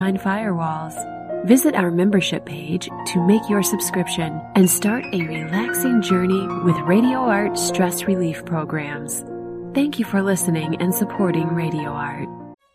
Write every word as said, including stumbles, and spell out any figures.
behind firewalls. Visit our membership page to make your subscription and start a relaxing journey with Radio Art stress relief programs. Thank you for listening and supporting Radio Art.